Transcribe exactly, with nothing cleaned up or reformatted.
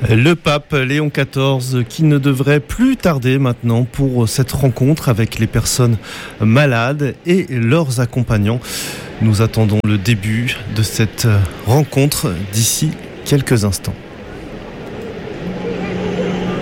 Le pape Léon quatorze qui ne devrait plus tarder maintenant pour cette rencontre avec les personnes malades et leurs accompagnants. Nous attendons le début de cette rencontre d'ici quelques instants.